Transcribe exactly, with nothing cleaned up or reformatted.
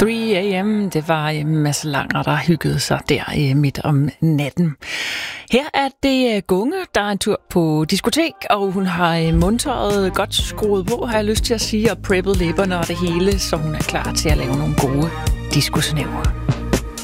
tre a.m. Det var Mads Langer, der hyggede sig der midt om natten. Her er det Gunge, der er en tur på diskotek, og hun har mundtøjet godt skruet på, har jeg lyst til at sige, og preppet læberne og det hele, så hun er klar til at lave nogle gode diskosnæver.